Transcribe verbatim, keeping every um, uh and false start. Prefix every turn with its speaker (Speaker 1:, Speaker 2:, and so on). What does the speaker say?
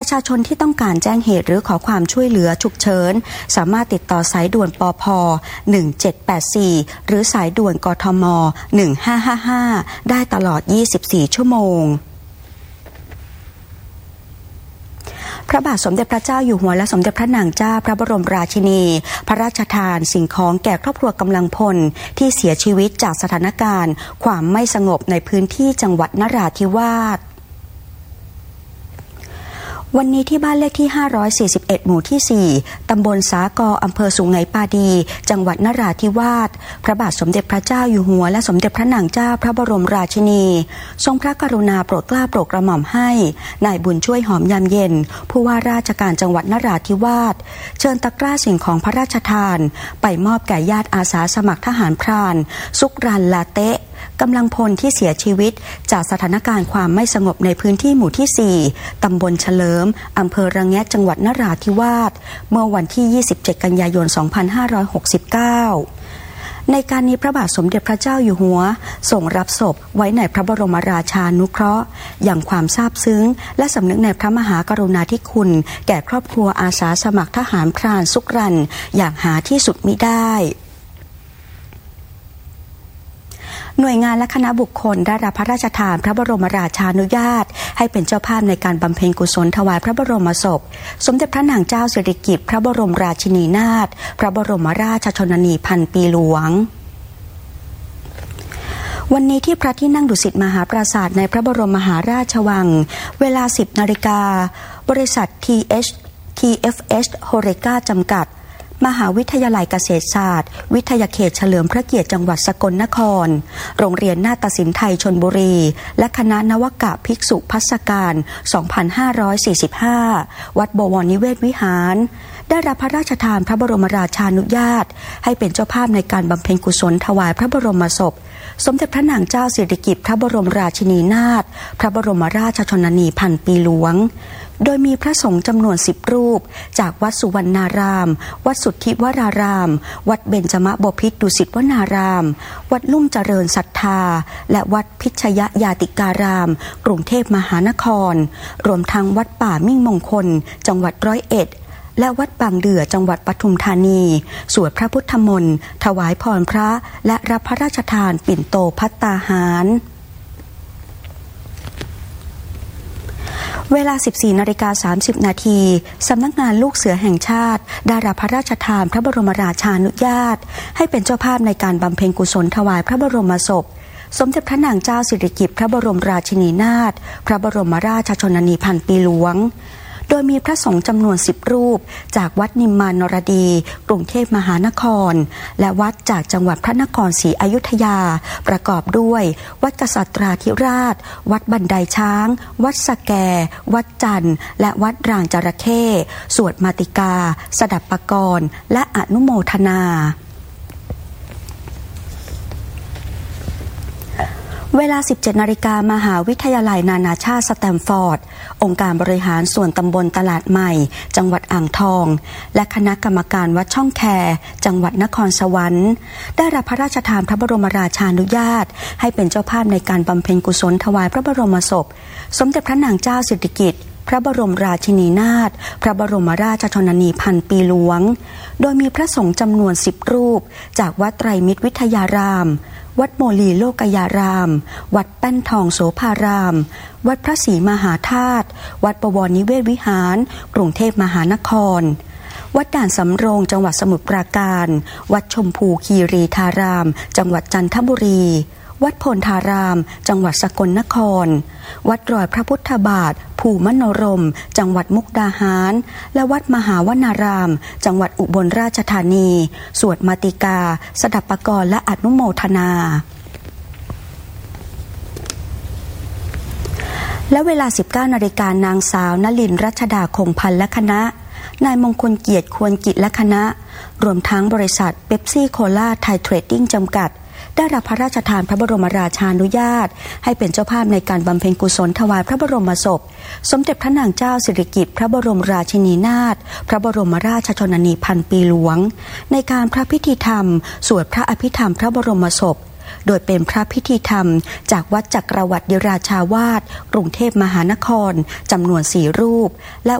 Speaker 1: ชาชนที่ต้องการแจ้งเหตุหรือขอความช่วยเหลือฉุกเฉินสามารถติดต่อสายด่วนปภหนึ่งเจ็ดแปดสี่หรือสายด่วนกทมหนึ่งห้าห้าห้าได้ตลอดยี่สิบสี่ชั่วโมงพระบาทสมเด็จพระเจ้าอยู่หัวและสมเด็จพระนางเจ้าพระบรมราชินีพระราชทานสิ่งของแก่ครอบครัวกำลังพลที่เสียชีวิตจากสถานการณ์ความไม่สงบในพื้นที่จังหวัดนราธิวาสวันนี้ที่บ้านเลขที่ห้าร้อยสี่สิบเอ็ดหมู่ที่สี่ตำบลสากออำเภอสุไหงปาดีจังหวัดนราธิวาสพระบาทสมเด็จพระเจ้าอยู่หัวและสมเด็จพระนางเจ้าพระบรมราชินีทรงพระกรุณาโปรดเกล้าโปรดกระหม่อมให้นายบุญช่วยหอมยามเย็นผู้ว่าราชการจังหวัดนราธิวาสเชิญตะกร้าสิ่งของพระราชทานไปมอบแก่ญาติอาสาสมัครทหารพรานสุกรันลาเตะกำลังพลที่เสียชีวิตจากสถานการณ์ความไม่สงบในพื้นที่หมู่ที่สี่ตำบลเฉลิมอำเภอระแงะจังหวัดนราธิวาสเมื่อวันที่ยี่สิบเจ็ดกันยายนสองพันห้าร้อยหกสิบเก้าในการนี้พระบาทสมเด็จพระเจ้าอยู่หัวทรงรับศพไว้ในพระบรมราชานุเคราะห์อย่างความซาบซึ้งและสำนึกในพระมหากรุณาธิคุณแก่ครอบครัวอาสาสมัครทหารพรานสุกรันอย่างหาที่สุดมิได้หน่วยงานและคณะบุคคลได้รับพระราชทานพระบรมราชานุญาตให้เป็นเจ้าภาพในการบำเพ็ญกุศลถวายพระบรมศพสมเด็จพระนางเจ้าสิริกิติ์พระบรมราชินีนาถพระบรมราชชนนีพันปีหลวงวันนี้ที่พระที่นั่งดุสิตมหาปราสาทในพระบรมมหาราชวังเวลา สิบนาฬิกาบริษัท ที เอช ที เอฟ เอช Horeca จำกัดมหาวิทยาลัยเกษตรศาสตร์วิทยาเขตเฉลิมพระเกียรติจังหวัดสกลนครโรงเรียนนาฏศิลป์ไทยชลบุรีและคณะนวกะภิกษุภัสการ สองพันห้าร้อยสี่สิบห้า วัดบวรนิเวศวิหารได้รับพระราชทานพระบรมราชานุญาตให้เป็นเจ้าภาพในการบำเพ็ญกุศลถวายพระบรมศพสมเด็จพระนางเจ้าสิริกิติ์พระบรมราชินีนาถพระบรมราชชนนีพันปีหลวงโดยมีพระสงฆ์จำนวนสิบรูปจากวัดสุวรรณารามวัดสุทธิวรารามวัดเบญจมบพิตรดุสิตวนารามวัดลุ่มเจริญศรัทธาและวัดพิชยญาติการามกรุงเทพมหานครรวมทั้งวัดป่ามิ่งมงคลจังหวัดร้อยเอ็ดและวัดบางเดือจังหวัดปทุมธานีสวดพระพุทธมนต์ถวายพรพระและรับพระราชทานปิ่นโตภัตตาหารเวลา สิบสี่นาฬิกาสามสิบนาทีสำนักงานลูกเสือแห่งชาติได้รับพระราชทานพระบรมราชานุญาตให้เป็นเจ้าภาพในการบำเพ็ญกุศลถวายพระบรมศพสมเด็จพระนางเจ้าสิริกิติ์พระบรมราชินีนาถพระบรมราชชนนีพันปีหลวงโดยมีพระสงฆ์จำนวนสิบรูปจากวัดนิมมานนรดีกรุงเทพมหานครและวัดจากจังหวัดพระนครศรีอยุธยาประกอบด้วยวัดกษัตราธิราชวัดบันไดช้างวัดสแกวัดจันทร์และวัดรางจระเข้สวดมาติกาสดับปกรณ์และอนุโมทนาเวลา สิบเจ็ดนาฬิกามหาวิทยาลัยนานาชาติสแตมฟอร์ดองค์การบริหารส่วนตำบลตลาดใหม่จังหวัดอ่างทองและคณะกรรมการวัดช่องแคจังหวัดนครสวรรค์ได้รับพระราชทานพระบรมราชานุญาตให้เป็นเจ้าภาพในการบำเพ็ญกุศลถวายพระบรมศพสมเด็จพระนางเจ้าสิริกิติ์พระบรมราชินีนาถพระบรมราชชนนีพันปีหลวงโดยมีพระสงฆ์จำนวนสิบรูปจากวัดไตรมิตรวิทยารามวัดโมลีโลกยารามวัดแป้นทองโสภารามวัดพระศรีมหาธาตุวัดบวรนิเวศวิหารกรุงเทพมหานครวัดด่านสำโรงจังหวัดสมุทรปราการวัดชมพูคีรีธารามจังหวัดจันทบุรีวัดโพธารามจังหวัดสกลนครวัดรอยพระพุทธบาทภูมโนรมจังหวัดมุกดาหารและวัดมหาวนารามจังหวัดอุบลราชธานีสวดมาติกาสดับปกรณ์และอนุโมทนาและเวลา สิบเก้านาฬิกานางสาวนลินรัชดาคงพันธ์และคณะนายมงคลเกียรติควรกิจและคณะรวมทั้งบริษัทเป๊ปซี่โคลาไทยเทรดดิ้งจำกัดได้รับพระราชทานพระบรมราชานุญาตให้เป็นเจ้าภาพในการบำเพ็ญกุศลถวายพระบรมศพสมเด็จพระนางเจ้าสิริกิติ์พระบรมราชินีนาถพระบรมราชชนนีพันปีหลวงในการพระพิธีธรรมสวดพระอภิธรรมพระบรมศพโดยเป็นพระพิธีธรรมจากวัดจักรวรรดิราชาวาสกรุงเทพมหานครจำนวนสี่รูปและ